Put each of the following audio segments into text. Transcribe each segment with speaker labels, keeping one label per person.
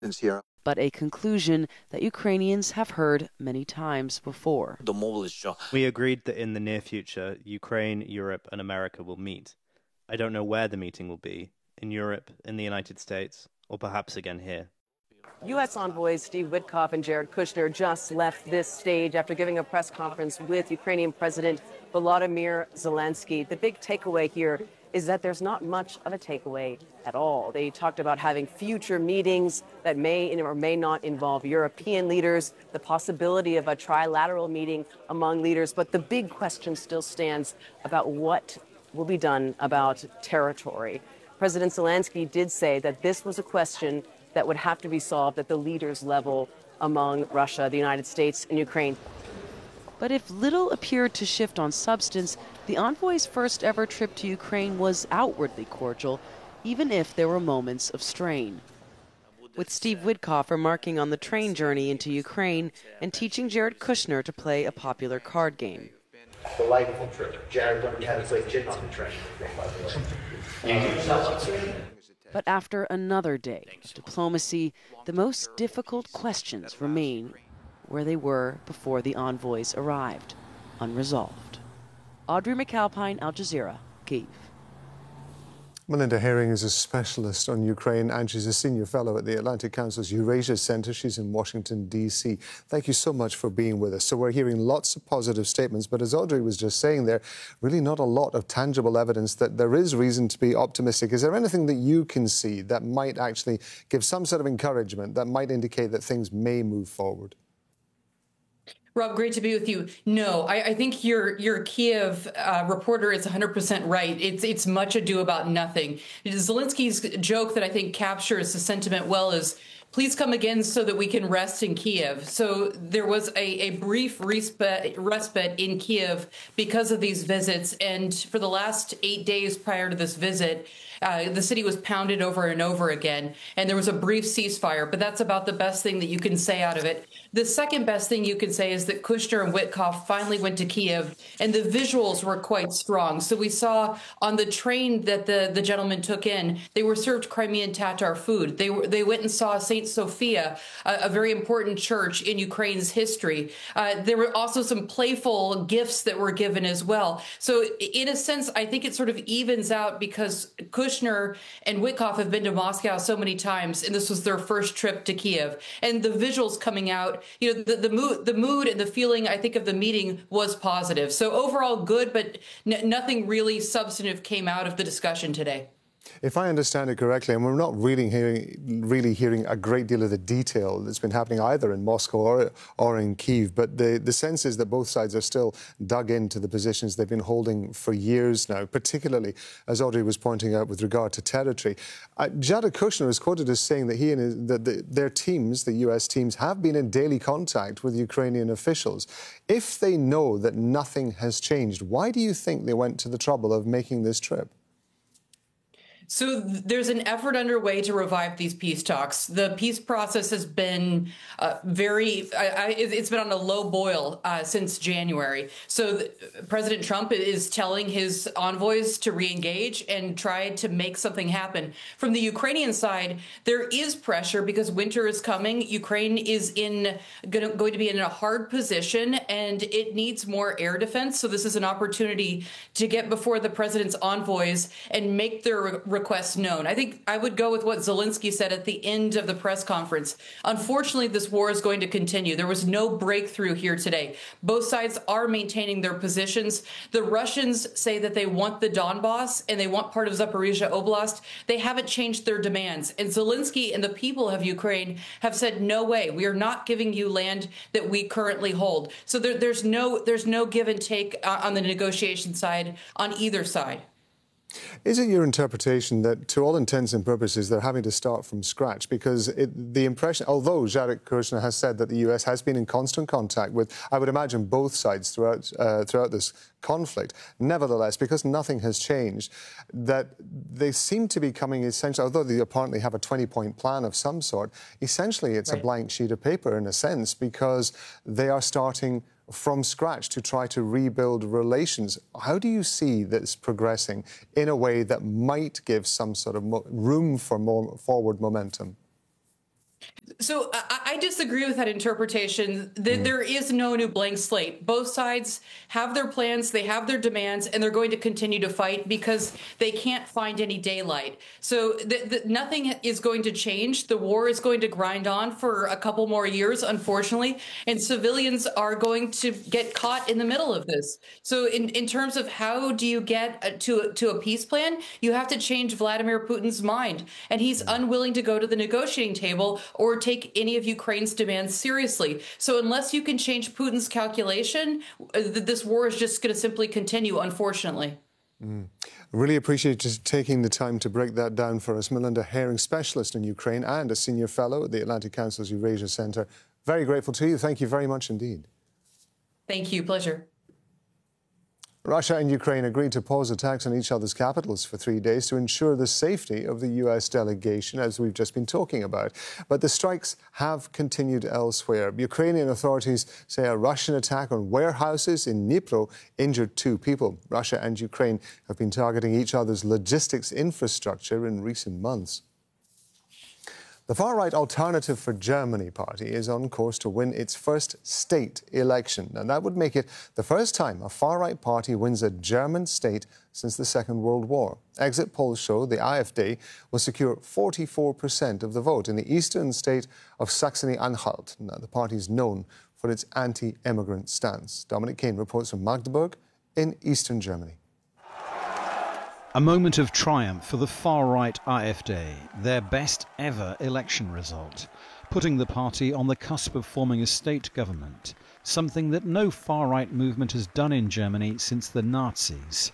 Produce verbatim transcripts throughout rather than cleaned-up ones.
Speaker 1: but a conclusion that Ukrainians have heard many times before.
Speaker 2: We agreed that in the near future, Ukraine, Europe, and America will meet. I don't know where the meeting will be, in Europe, in the United States, or perhaps again here.
Speaker 3: U S envoys Steve Witkoff and Jared Kushner just left this stage after giving a press conference with Ukrainian President Volodymyr Zelensky. The big takeaway here is that there's not much of a takeaway at all. They talked about having future meetings that may or may not involve European leaders, the possibility of a trilateral meeting among leaders. But the big question still stands about what will be done about territory. President Zelensky did say that this was a question that would have to be solved at the leaders' level among Russia, the United States, and Ukraine.
Speaker 1: But if little appeared to shift on substance, the envoy's first ever trip to Ukraine was outwardly cordial, even if there were moments of strain. With Steve Witkoff remarking on the train journey into Ukraine and teaching Jared Kushner to play a popular card game.
Speaker 4: Delightful trip. Jared learned how to play gin on the train.
Speaker 1: But after another day of diplomacy, the most difficult questions remain where they were before the envoys arrived, unresolved. Audrey McAlpine, Al Jazeera, Kyiv.
Speaker 5: Melinda Herring is a specialist on Ukraine and she's a senior fellow at the Atlantic Council's Eurasia Center. She's in Washington, D C Thank you so much for being with us. So we're hearing lots of positive statements, but as Audrey was just saying there, really not a lot of tangible evidence that there is reason to be optimistic. Is there anything that you can see that might actually give some sort of encouragement, that might indicate that things may move forward?
Speaker 6: Rob, great to be with you. No, I, I think your your Kiev uh, reporter is one hundred percent right. It's it's much ado about nothing. Zelensky's joke that I think captures the sentiment well is, please come again so that we can rest in Kiev. So there was a, a brief respite, respite in Kiev because of these visits. And for the last eight days prior to this visit, uh, the city was pounded over and over again. And there was a brief ceasefire, but that's about the best thing that you can say out of it. The second best thing you can say is that Kushner and Witkoff finally went to Kiev, and the visuals were quite strong. So we saw on the train that the, the gentleman took in, they were served Crimean Tatar food. They were they went and saw Saint Sophia, a, a very important church in Ukraine's history. Uh, there were also some playful gifts that were given as well. So in a sense, I think it sort of evens out because Kushner and Witkoff have been to Moscow so many times, and this was their first trip to Kiev. And the visuals coming out, you know, the, the mood, the mood and the feeling, I think, of the meeting was positive. So overall good, but n- nothing really substantive came out of the discussion today.
Speaker 5: If I understand it correctly, and we're not really hearing, really hearing a great deal of the detail that's been happening either in Moscow or, or in Kyiv, but the, the sense is that both sides are still dug into the positions they've been holding for years now, particularly, as Audrey was pointing out, with regard to territory. Uh, Jared Kushner is quoted as saying that he and his, that the, their teams, the U S teams, have been in daily contact with Ukrainian officials. If they know that nothing has changed, why do you think they went to the trouble of making this trip?
Speaker 6: So there's an effort underway to revive these peace talks. The peace process has been uh, very, I, I, it's been on a low boil uh, since January. So the, President Trump is telling his envoys to re-engage and try to make something happen. From the Ukrainian side, there is pressure because winter is coming. Ukraine is in gonna, going to be in a hard position and it needs more air defense. So this is an opportunity to get before the president's envoys and make their re- requests known. I think I would go with what Zelensky said at the end of the press conference. Unfortunately, this war is going to continue. There was no breakthrough here today. Both sides are maintaining their positions. The Russians say that they want the Donbass and they want part of Zaporizhia Oblast. They haven't changed their demands. And Zelensky and the people of Ukraine have said, no way, we are not giving you land that we currently hold. So there, there's no there's no give and take on the negotiation side on either side.
Speaker 5: Is it your interpretation that, to all intents and purposes, they're having to start from scratch? Because it, the impression, although Jared Kushner has said that the U S has been in constant contact with, I would imagine, both sides throughout uh, throughout this conflict, nevertheless, because nothing has changed, that they seem to be coming essentially, although they apparently have a twenty-point plan of some sort, essentially it's right. a blank sheet of paper in a sense, because they are starting from scratch to try to rebuild relations. How do you see this progressing in a way that might give some sort of mo- room for more forward momentum?
Speaker 6: So I, I disagree with that interpretation. The, mm. There is no new blank slate. Both sides have their plans, they have their demands, and they're going to continue to fight because they can't find any daylight. So the, the, nothing is going to change. The war is going to grind on for a couple more years, unfortunately, and civilians are going to get caught in the middle of this. So in, in terms of how do you get a, to, to a peace plan, you have to change Vladimir Putin's mind, and he's unwilling to go to the negotiating table or take any of Ukraine's demands seriously. So unless you can change Putin's calculation, this war is just going to simply continue, unfortunately.
Speaker 5: Mm. Really appreciate you taking the time to break that down for us. Melinda Herring, specialist in Ukraine and a senior fellow at the Atlantic Council's Eurasia Centre. Very grateful to you. Thank you very much indeed.
Speaker 6: Thank you. Pleasure.
Speaker 5: Russia and Ukraine agreed to pause attacks on each other's capitals for three days to ensure the safety of the U S delegation, as we've just been talking about. But the strikes have continued elsewhere. Ukrainian authorities say a Russian attack on warehouses in Dnipro injured two people. Russia and Ukraine have been targeting each other's logistics infrastructure in recent months. The far-right Alternative for Germany party is on course to win its first state election, and that would make it the first time a far-right party wins a German state since the Second World War. Exit polls show the AfD will secure forty-four percent of the vote in the eastern state of Saxony-Anhalt. Now, the party is known for its anti-immigrant stance. Dominic Kane reports from Magdeburg in eastern Germany.
Speaker 7: A moment of triumph for the far-right AfD, their best ever election result, putting the party on the cusp of forming a state government, something that no far-right movement has done in Germany since the Nazis.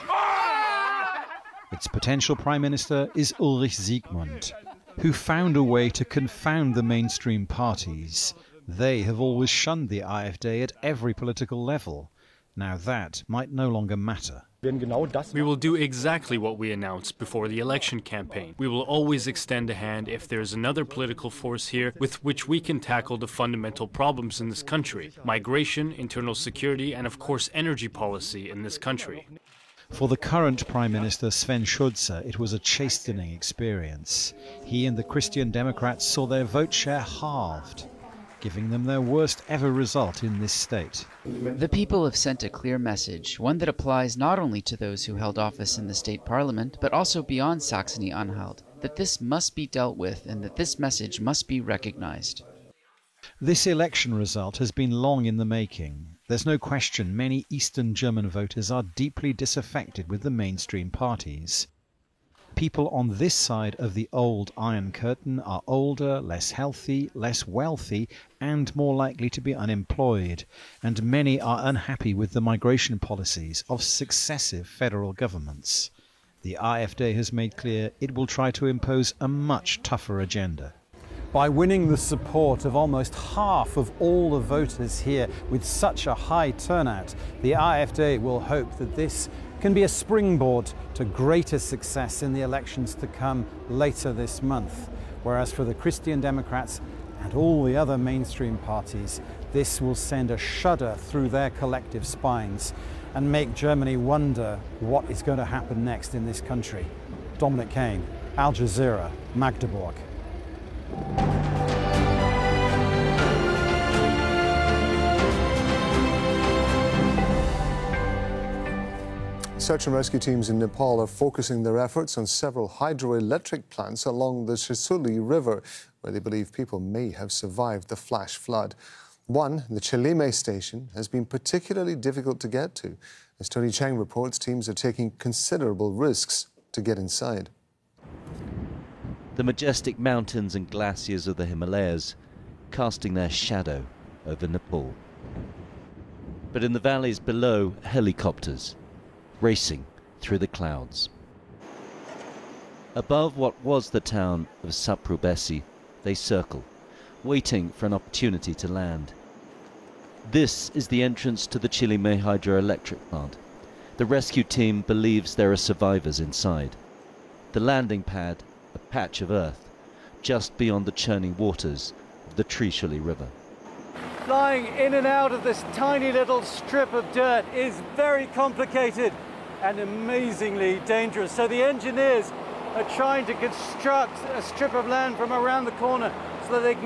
Speaker 7: Its potential prime minister is Ulrich Siegmund, who found a way to confound the mainstream parties. They have always shunned the AfD at every political level. Now that might no longer matter.
Speaker 8: We will do exactly what we announced before the election campaign. We will always extend a hand if there is another political force here with which we can tackle the fundamental problems in this country: migration, internal security, and of course energy policy in this country.
Speaker 7: For the current Prime Minister Sven Schulze, it was a chastening experience. He and the Christian Democrats saw their vote share halved, giving them their worst ever result in this state.
Speaker 9: The people have sent a clear message, one that applies not only to those who held office in the state parliament, but also beyond Saxony-Anhalt, that this must be dealt with and that this message must be recognized.
Speaker 7: This election result has been long in the making. There's no question many Eastern German voters are deeply disaffected with the mainstream parties. People on this side of the old Iron Curtain are older, less healthy, less wealthy, and more likely to be unemployed, and many are unhappy with the migration policies of successive federal governments. The AfD has made clear it will try to impose a much tougher agenda.
Speaker 10: By winning the support of almost half of all the voters here with such a high turnout, the AfD will hope that this can be a springboard to greater success in the elections to come later this month. Whereas for the Christian Democrats and all the other mainstream parties, this will send a shudder through their collective spines and make Germany wonder what is going to happen next in this country. Dominic Kane, Al Jazeera, Magdeburg.
Speaker 5: Search and rescue teams in Nepal are focusing their efforts on several hydroelectric plants along the Chishuli River, where they believe people may have survived the flash flood. One, the Chilime station, has been particularly difficult to get to. As Tony Chang reports, teams are taking considerable risks to get inside.
Speaker 11: The majestic mountains and glaciers of the Himalayas casting their shadow over Nepal. But in the valleys below, helicopters racing through the clouds. Above what was the town of Saprubesi, they circle, waiting for an opportunity to land. This is the entrance to the Chilime hydroelectric plant. The rescue team believes there are survivors inside. The landing pad, a patch of earth, just beyond the churning waters of the Chishuli River.
Speaker 10: Flying in and out of this tiny little strip of dirt is very complicated and amazingly dangerous. So the engineers are trying to construct a strip of land from around the corner so that they can